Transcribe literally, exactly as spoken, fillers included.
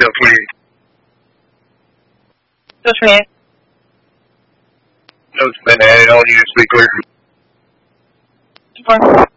Hotel twenty-eight. Hotel twenty-eight. Notes been added. All units be clear. Four.